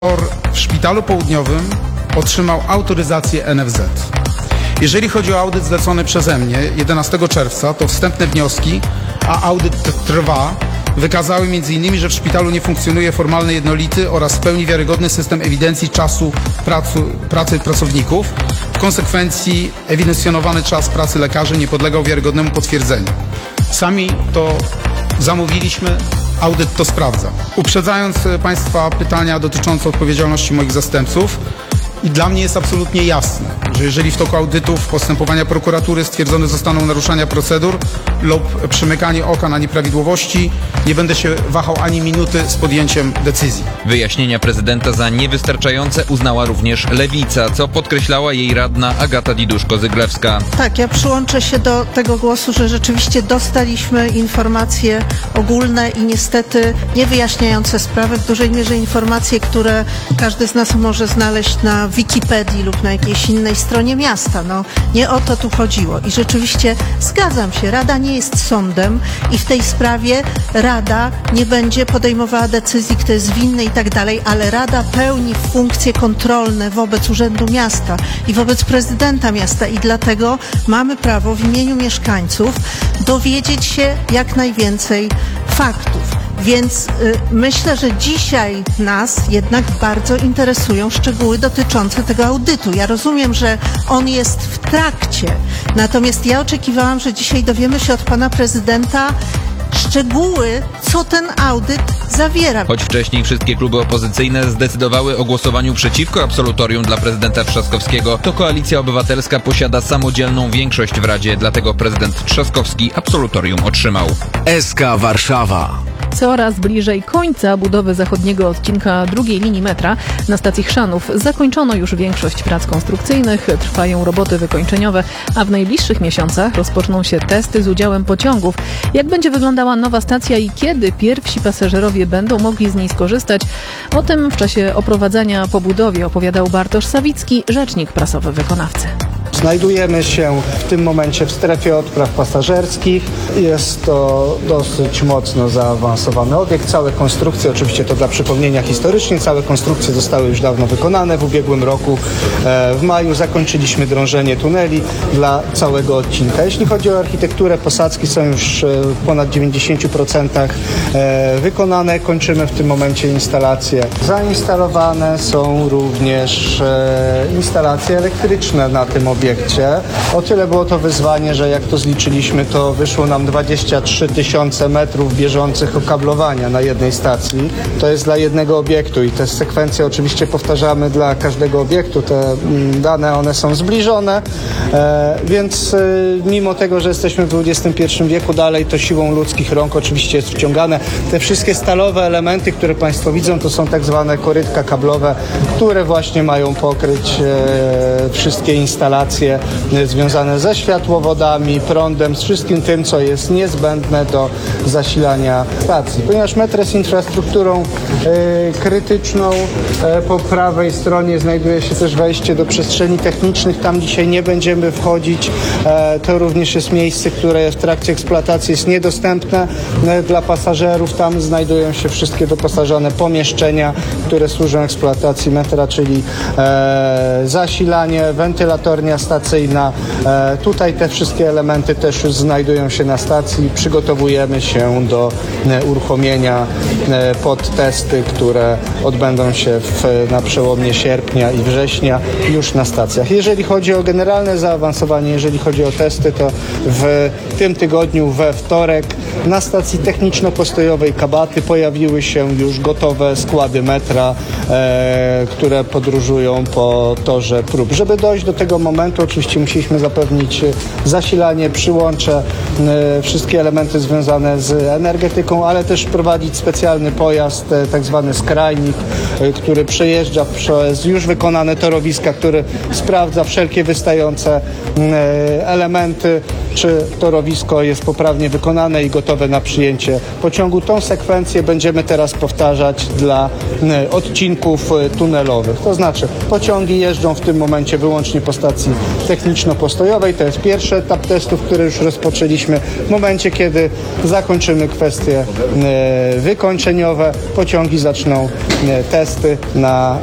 W Szpitalu Południowym otrzymał autoryzację NFZ. Jeżeli chodzi o audyt zlecony przeze mnie 11 czerwca, to wstępne wnioski, a audyt trwa, wykazały m.in., że w szpitalu nie funkcjonuje formalny, jednolity oraz w pełni wiarygodny system ewidencji czasu pracy pracowników. W konsekwencji ewidencjonowany czas pracy lekarzy nie podlegał wiarygodnemu potwierdzeniu. Sami to zamówiliśmy, audyt to sprawdza. Uprzedzając Państwa pytania dotyczące odpowiedzialności moich zastępców, i dla mnie jest absolutnie jasne, że jeżeli w toku audytów postępowania prokuratury stwierdzone zostaną naruszenia procedur lub przymykanie oka na nieprawidłowości, nie będę się wahał ani minuty z podjęciem decyzji. Wyjaśnienia prezydenta za niewystarczające uznała również Lewica, co podkreślała jej radna Agata Diduszko-Zyglewska. Tak, ja przyłączę się do tego głosu, że rzeczywiście dostaliśmy informacje ogólne i niestety niewyjaśniające sprawy, w dużej mierze informacje, które każdy z nas może znaleźć na Wikipedii lub na jakiejś innej stronie miasta. No, nie o to tu chodziło. I rzeczywiście zgadzam się, Rada nie jest sądem i w tej sprawie Rada nie będzie podejmowała decyzji, kto jest winny i tak dalej, ale Rada pełni funkcje kontrolne wobec Urzędu Miasta i wobec prezydenta miasta i dlatego mamy prawo w imieniu mieszkańców dowiedzieć się jak najwięcej faktów. Więc myślę, że dzisiaj nas jednak bardzo interesują szczegóły dotyczące tego audytu. Ja rozumiem, że on jest w trakcie, natomiast ja oczekiwałam, że dzisiaj dowiemy się od pana prezydenta szczegóły, co ten audyt zawiera. Choć wcześniej wszystkie kluby opozycyjne zdecydowały o głosowaniu przeciwko absolutorium dla prezydenta Trzaskowskiego, to Koalicja Obywatelska posiada samodzielną większość w Radzie, dlatego prezydent Trzaskowski absolutorium otrzymał. SK Warszawa. Coraz bliżej końca budowy zachodniego odcinka drugiej linii metra na stacji Chrzanów zakończono już większość prac konstrukcyjnych, trwają roboty wykończeniowe, a w najbliższych miesiącach rozpoczną się testy z udziałem pociągów. Jak będzie wyglądała nowa stacja i kiedy pierwsi pasażerowie będą mogli z niej skorzystać? O tym w czasie oprowadzania po budowie opowiadał Bartosz Sawicki, rzecznik prasowy wykonawcy. Znajdujemy się w tym momencie w strefie odpraw pasażerskich. Jest to dosyć mocno zaawansowany obiekt. Całe konstrukcje, oczywiście to dla przypomnienia historycznie, całe konstrukcje zostały już dawno wykonane. W ubiegłym roku w maju zakończyliśmy drążenie tuneli dla całego odcinka. Jeśli chodzi o architekturę, posadzki są już w ponad 90% wykonane. Kończymy w tym momencie instalacje. Zainstalowane są również instalacje elektryczne na tym obiekcie. O tyle było to wyzwanie, że jak to zliczyliśmy, to wyszło nam 23 000 metrów bieżących okablowania na jednej stacji. To jest dla jednego obiektu i te sekwencje oczywiście powtarzamy dla każdego obiektu. Te dane, one są zbliżone, więc mimo tego, że jesteśmy w XXI wieku, dalej to siłą ludzkich rąk oczywiście jest wciągane. Te wszystkie stalowe elementy, które Państwo widzą, to są tak zwane korytka kablowe, które właśnie mają pokryć wszystkie instalacje związane ze światłowodami, prądem, z wszystkim tym, co jest niezbędne do zasilania stacji. Ponieważ metro jest infrastrukturą krytyczną, po prawej stronie znajduje się też wejście do przestrzeni technicznych. Tam dzisiaj nie będziemy wchodzić. To również jest miejsce, które w trakcie eksploatacji jest niedostępne dla pasażerów. Tam znajdują się wszystkie doposażone pomieszczenia, które służą eksploatacji metra, czyli zasilanie, wentylatornia stacyjna. Tutaj te wszystkie elementy też już znajdują się na stacji. Przygotowujemy się do uruchomienia pod testy, które odbędą się na przełomie sierpnia i września już na stacjach. Jeżeli chodzi o generalne zaawansowanie, jeżeli chodzi o testy, to w tym tygodniu we wtorek na stacji techniczno-postojowej Kabaty pojawiły się już gotowe składy metra, które podróżują po torze prób. Żeby dojść do tego momentu, oczywiście musieliśmy zapewnić zasilanie, przyłącze, wszystkie elementy związane z energetyką, ale też prowadzić specjalny pojazd, tak zwany skrajnik, który przejeżdża przez już wykonane torowiska, który sprawdza wszelkie wystające elementy, czy torowisko jest poprawnie wykonane i gotowe gotowe na przyjęcie pociągu. Tą sekwencję będziemy teraz powtarzać dla odcinków tunelowych. To znaczy pociągi jeżdżą w tym momencie wyłącznie po stacji techniczno-postojowej. To jest pierwszy etap testów, który już rozpoczęliśmy. W momencie, kiedy zakończymy kwestie wykończeniowe, pociągi zaczną testy na